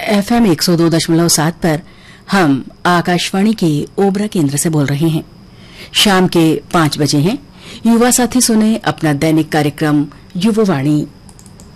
FM 102.7 पर हम आकाशवाणी के ओबरा केंद्र से बोल रहे हैं। शाम के 5 बजे हैं। युवा साथी सुने अपना दैनिक कार्यक्रम युवावाणी।